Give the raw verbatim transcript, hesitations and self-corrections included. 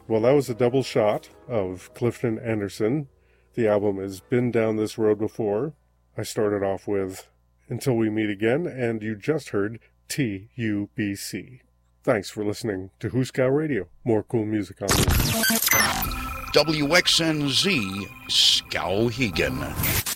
Well, that was a double shot of Clifton Anderson. The album has been down this road before. I started off with Until We Meet Again, and you just heard T U B C. Thanks for listening to Hooskow Radio. More cool music on this. W X N Z Skowhegan.